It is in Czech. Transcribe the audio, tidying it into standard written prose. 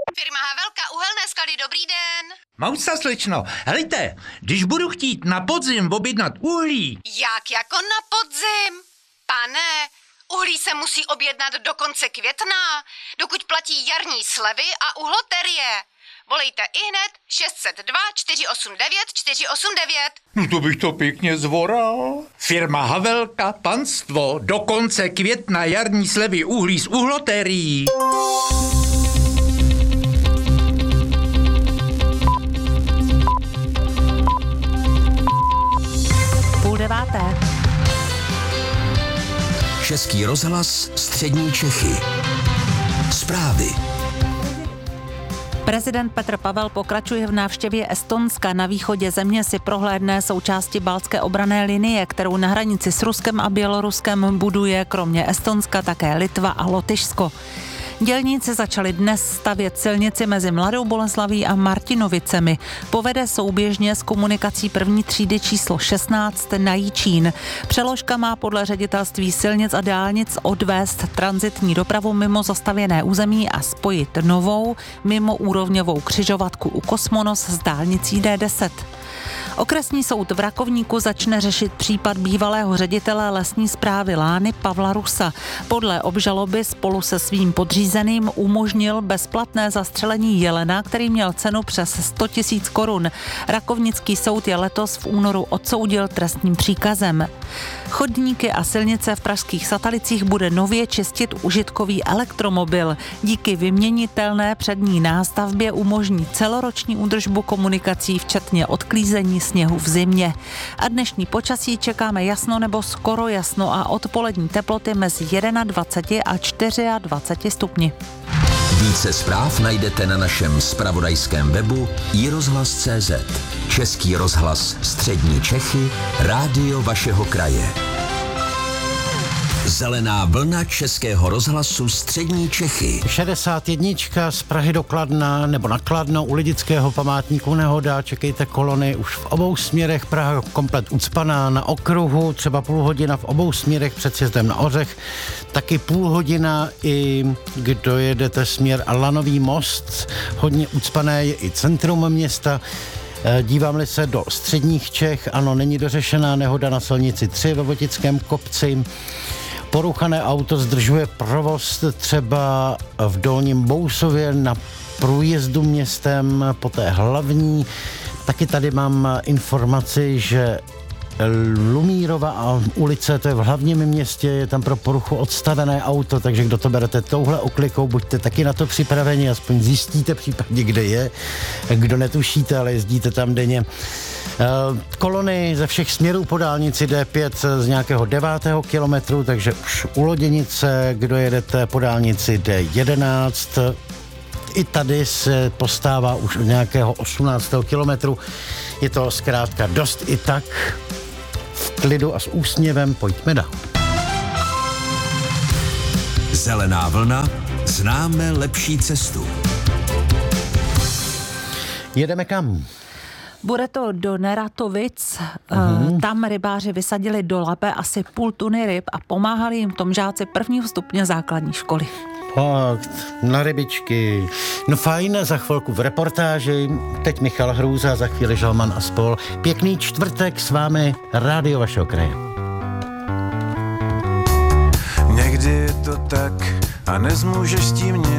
Firma Havelka, uhelné sklady, dobrý den. Mousa, slečno, helejte, když budu chtít na podzim objednat uhlí. Jak jako na podzim? Pane, uhlí se musí objednat do konce května, dokud platí jarní slevy a uhloterie. Volejte ihned 602 489 489. No to bych to pěkně zvoral. Firma Havelka, panstvo, do konce května jarní slevy uhlí z uhlotérií. Půl deváté. Český rozhlas Střední Čechy. Zprávy. Prezident Petr Pavel pokračuje v návštěvě Estonska. Na východě země si prohlédne součásti baltské obranné linie, kterou na hranici s Ruskem a Běloruskem buduje kromě Estonska také Litva a Lotyšsko. Dělníci začali dnes stavět silnici mezi Mladou Boleslaví a Martinovicemi. Povede souběžně s komunikací první třídy číslo 16 na Jičín. Přeložka má podle ředitelství silnic a dálnic odvést tranzitní dopravu mimo zastavěné území a spojit novou mimoúrovňovou křižovatku u Kosmonos s dálnicí D10. Okresní soud v Rakovníku začne řešit případ bývalého ředitele lesní správy Lány Pavla Rusa. Podle obžaloby spolu se svým podřízeným umožnil bezplatné zastřelení jelena, který měl cenu přes 100 000 korun. Rakovnický soud je letos v únoru odsoudil trestním příkazem. Chodníky a silnice v pražských Satalicích bude nově čistit užitkový elektromobil. Díky vyměnitelné přední nástavbě umožní celoroční údržbu komunikací, včetně odklízení sněhu v zimě. A dnešní počasí čekáme jasno nebo skoro jasno a odpolední teploty mezi 21 a 24 stupni. Více zpráv najdete na našem zpravodajském webu iRozhlas.cz. Český rozhlas Střední Čechy, rádio vašeho kraje. Zelená vlna Českého rozhlasu Střední Čechy. 61 z Prahy do Kladna nebo na Kladno u Lidického památníku nehoda. Čekejte kolony už v obou směrech. Praha komplet ucpaná na okruhu, třeba půl hodina v obou směrech před sjezdem na Ořech. Taky půl hodina i kdo jedete směr Lanový most. Hodně ucpané je i centrum města. Dívám-li se do středních Čech, ano, není dořešená nehoda na silnici 3 ve Votickém kopci. Poruchané auto zdržuje provoz třeba v Dolním Bousově na průjezdu městem, poté hlavní. Taky tady mám informaci, že Lumírova ulice, to je v hlavním městě, je tam pro poruchu odstavené auto, takže kdo to berete touhle oklikou, buďte taky na to připraveni, aspoň zjistíte případně, kde je. Kdo netušíte, ale jezdíte tam denně. Kolony ze všech směrů po dálnici D5 z nějakého 9. kilometru, takže už u Loděnice, kdo jedete po dálnici D11, i tady se postává už od nějakého 18. kilometru. Je to zkrátka dost i tak. V klidu a s úsměvem pojďme dál. Zelená vlna, známe lepší cestu. Jedeme kam? Bude to do Neratovic. Tam rybáři vysadili do Labe asi 0,5 tuny ryb a pomáhali jim v tom žáci prvního stupně základní školy. Fakt, na rybičky. No fajn, za chvilku v reportáži. Teď Michal Hrůza, za chvíli Žalman a spol. Pěkný čtvrtek, s vámi rádio vašeho kraje. Někdy je to tak a nezmůžeš s tím nic.